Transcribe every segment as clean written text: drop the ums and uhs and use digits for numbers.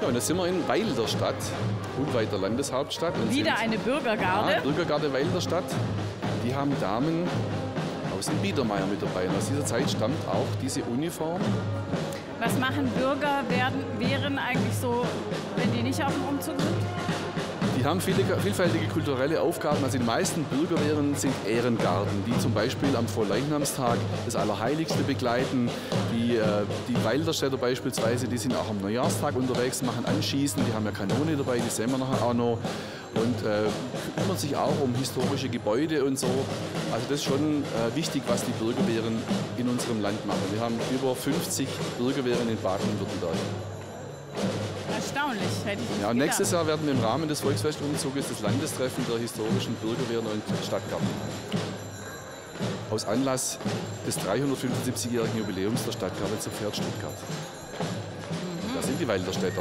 Ja, und jetzt sind wir in Weilderstadt, unweit der Landeshauptstadt. Und wieder eine Bürgergarde. Ja, Bürgergarde Weilderstadt. Die haben Damen aus dem Biedermeier mit dabei. Und aus dieser Zeit stammt auch diese Uniform. Was machen Bürger wären eigentlich so, wenn die nicht auf dem Umzug sind? Die haben vielfältige kulturelle Aufgaben. Also die meisten Bürgerwehren sind Ehrengarden, die zum Beispiel am Frohleichnamstag das Allerheiligste begleiten. Die Weilderstädter beispielsweise, die sind auch am Neujahrstag unterwegs, machen Anschießen, die haben ja Kanone dabei, die sehen wir nachher auch noch. Und kümmern sich auch um historische Gebäude und so. Also das ist schon wichtig, was die Bürgerwehren in unserem Land machen. Wir haben über 50 Bürgerwehren in Baden-Württemberg. Erstaunlich, hätte ich nicht ja, und nächstes gedacht. Jahr werden wir im Rahmen des Volksfestumzuges das Landestreffen der historischen Bürgerwehren und Stadtgarten aus Anlass des 375-jährigen Jubiläums der Stadtgarde zu Pferd Stuttgart. Da sind die Weilderstädter.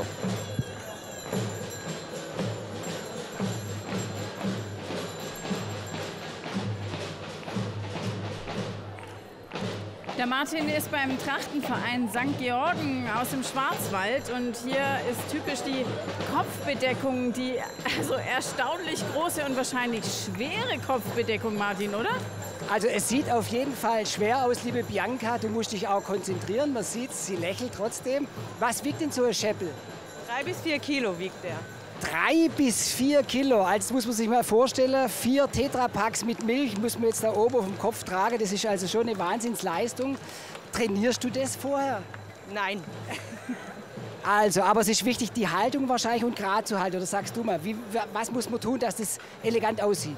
Der Martin ist beim Trachtenverein St. Georgen aus dem Schwarzwald und hier ist typisch die Kopfbedeckung, die also erstaunlich große und wahrscheinlich schwere Kopfbedeckung, Martin, oder? Also es sieht auf jeden Fall schwer aus, liebe Bianca. Du musst dich auch konzentrieren. Man sieht, sie lächelt trotzdem. Was wiegt denn so ein Schäppel? 3 bis 4 Kilo wiegt der. 3 bis 4 Kilo. Also muss man sich mal vorstellen, 4 Tetrapacks mit Milch muss man jetzt da oben auf dem Kopf tragen. Das ist also schon eine Wahnsinnsleistung. Trainierst du das vorher? Nein. Also, aber es ist wichtig, die Haltung wahrscheinlich und gerade zu halten. Oder sagst du mal, was muss man tun, dass das elegant aussieht?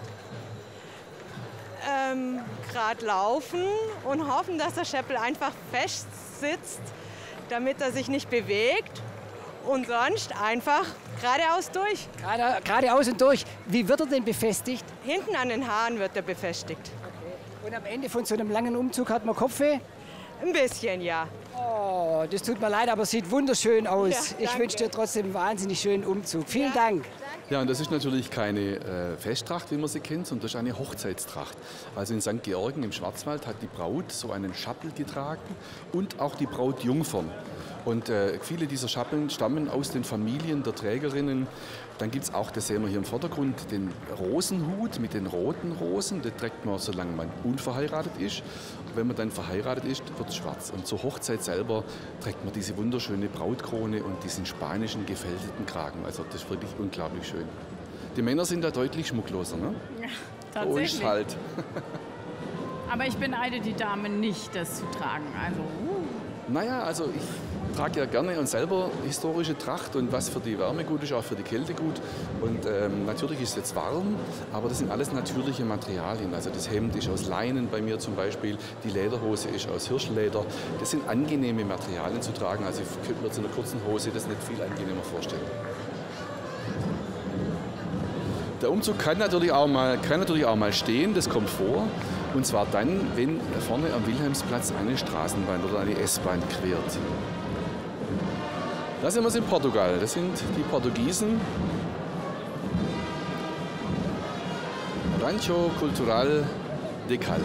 Gerade laufen und hoffen, dass der Schäppel einfach fest sitzt, damit er sich nicht bewegt. Und sonst einfach geradeaus durch. Geradeaus und durch. Wie wird er denn befestigt? Hinten an den Haaren wird er befestigt. Okay. Und am Ende von so einem langen Umzug hat man Kopfweh? Ein bisschen, ja. Oh, das tut mir leid, aber es sieht wunderschön aus. Ja, ich wünsche dir trotzdem einen wahnsinnig schönen Umzug. Vielen Dank. Ja, und das ist natürlich keine Festtracht, wie man sie kennt, sondern das ist eine Hochzeitstracht. Also in St. Georgen im Schwarzwald hat die Braut so einen Schappel getragen und auch die Brautjungfern. Und viele dieser Schappeln stammen aus den Familien der Trägerinnen. Dann gibt es auch, das sehen wir hier im Vordergrund, den Rosenhut mit den roten Rosen. Den trägt man, solange man unverheiratet ist. Und wenn man dann verheiratet ist, wird es schwarz. Und zur Hochzeit selber trägt man diese wunderschöne Brautkrone und diesen spanischen gefältelten Kragen. Also das ist wirklich unglaublich schön. Die Männer sind da deutlich schmuckloser, ne? Ja, tatsächlich. So ist halt. Aber ich beneide die Damen nicht, das zu tragen. Also, Naja, also ich trage ja gerne und selber historische Tracht und was für die Wärme gut ist, auch für die Kälte gut. Und natürlich ist es jetzt warm, aber das sind alles natürliche Materialien. Also das Hemd ist aus Leinen bei mir zum Beispiel, die Lederhose ist aus Hirschleder. Das sind angenehme Materialien zu tragen. Also ich könnte mir jetzt in einer kurzen Hose das nicht viel angenehmer vorstellen. Der Umzug kann natürlich auch mal stehen, das kommt vor. Und zwar dann, wenn vorne am Wilhelmsplatz eine Straßenbahn oder eine S-Bahn quert. Da sind wir in Portugal. Das sind die Portugiesen. Rancho Cultural de Calv.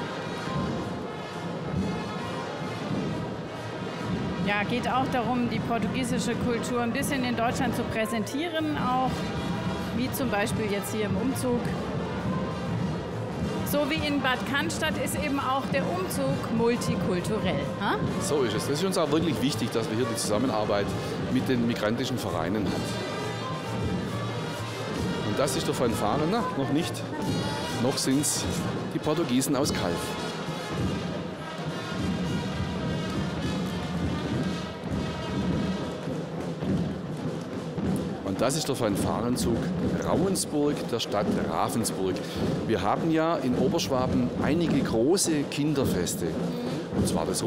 ja, geht auch darum, die portugiesische Kultur ein bisschen in Deutschland zu präsentieren, auch wie zum Beispiel jetzt hier im Umzug. So wie in Bad Cannstatt ist eben auch der Umzug multikulturell. Ha? So ist es. Das ist uns auch wirklich wichtig, dass wir hier die Zusammenarbeit mit den migrantischen Vereinen haben. Und das ist der Fanfare, na, noch nicht. Noch sind es die Portugiesen aus Calv. Das ist der Fanfarenzug Rauensburg der Stadt Ravensburg. Wir haben ja in Oberschwaben einige große Kinderfeste. Und zwar das